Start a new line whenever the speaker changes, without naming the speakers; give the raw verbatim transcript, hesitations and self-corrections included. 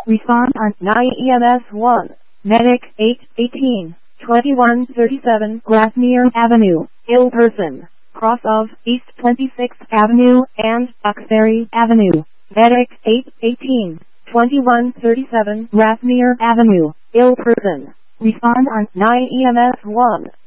Respond on nine E M S one. Medic eight eighteen, twenty-one thirty-seven Grasmere Avenue, ill person, cross of East twenty-sixth Avenue and Duxbury Avenue. Medic eight eighteen, twenty-one thirty-seven Grasmere Avenue, ill person. Respond on nine E M S one.